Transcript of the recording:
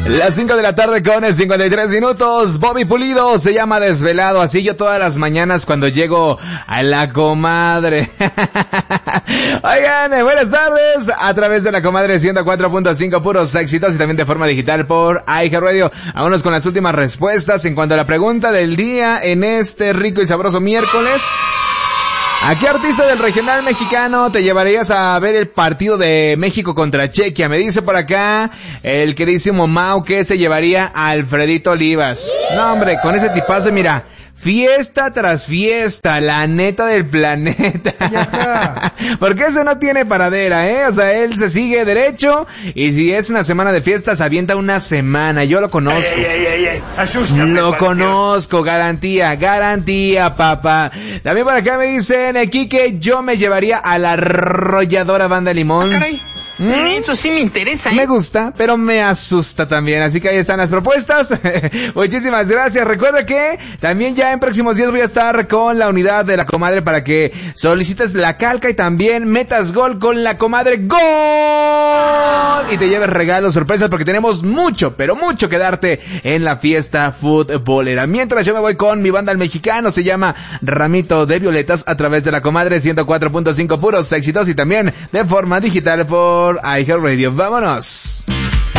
Las 5 de la tarde con 53 minutos. Bobby Pulido se llama Desvelado. Así yo todas las mañanas cuando llego a la comadre. Oigan, buenas tardes. A través de la comadre 104.5 puros éxitos y también de forma digital por iHeartRadio. Vámonos con las últimas respuestas en cuanto a la pregunta del día en este rico y sabroso miércoles. ¿A qué artista del regional mexicano te llevarías a ver el partido de México contra Chequia? Me dice por acá el queridísimo Mau que se llevaría a Alfredito Olivas. No, hombre, con ese tipazo, mira, fiesta tras fiesta, la neta del planeta. Porque ese no tiene paradera, O sea, él se sigue derecho y si es una semana de fiestas, avienta una semana. Yo lo conozco. Lo conozco, garantía, papá. También por acá me dicen, Quique, yo me llevaría a la arrolladora Banda Limón. Caray. Eso sí me interesa, Me gusta, pero me asusta también. Así que ahí están las propuestas. Muchísimas gracias. Recuerda que también ya en próximos días voy a estar con la unidad de la comadre para que solicites la calca y también metas gol con la comadre. ¡Gol! Y te lleves regalos, sorpresas, porque tenemos mucho, pero mucho que darte en la fiesta futbolera. Mientras yo me voy con mi banda al mexicano, se llama Ramito de Violetas, a través de la comadre 104.5 puros éxitos y también de forma digital por iHeartRadio. ¡Vámonos!